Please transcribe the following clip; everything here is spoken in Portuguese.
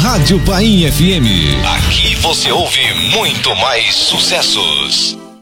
Rádio Paim FM. Aqui você ouve muito mais sucessos.